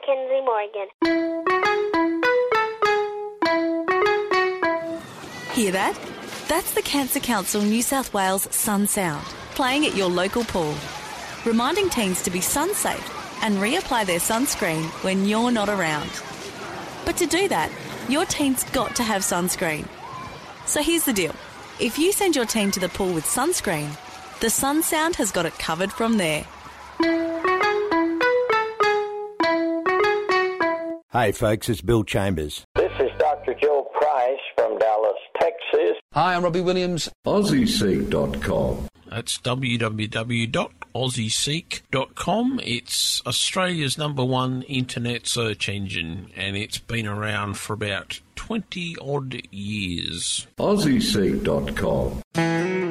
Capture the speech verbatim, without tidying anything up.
Mackenzie Morgan. Hear that? That's the Cancer Council New South Wales Sun Sound, playing at your local pool, reminding teens to be sun safe and reapply their sunscreen when you're not around. But to do that, your teen's got to have sunscreen. So here's the deal. If you send your teen to the pool with sunscreen, the Sun Sound has got it covered from there. Hey folks, it's Bill Chambers. This is Doctor Joe Price from Dallas, Texas. Hi, I'm Robbie Williams. Aussie Seek dot com. That's w w w dot aussie seek dot com. It's Australia's number one internet search engine, and it's been around for about twenty odd years. Aussie Seek dot com.